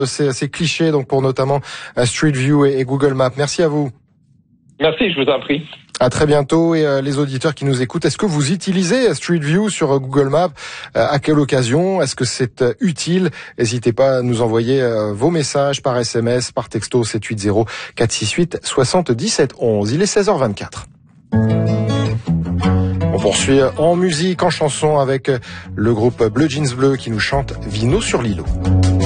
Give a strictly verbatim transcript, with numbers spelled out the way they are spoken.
ces, ces clichés, donc pour notamment Street View et, et Google Maps. Merci à vous. Merci, je vous en prie. À très bientôt. Et euh, les auditeurs qui nous écoutent, est-ce que vous utilisez Street View sur euh, Google Maps? euh, À quelle occasion? Est-ce que c'est euh, utile? N'hésitez pas à nous envoyer euh, vos messages par S M S, par texto sept huit zéro quatre six huit soixante-dix-sept onze. Il est seize heures vingt-quatre. On poursuit en musique, en chanson avec le groupe Bleu Jeans Bleu qui nous chante Vino sur l'îlot.